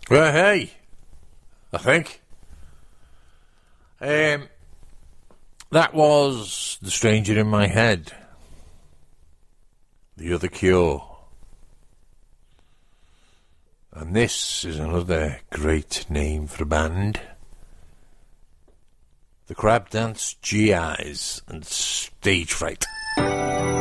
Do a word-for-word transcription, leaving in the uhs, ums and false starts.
Well, hey, I think. Um, that was The Stranger in My Head. The Other Cure. And this is another great name for a band. The Crab Dance G Is and Stage Fright.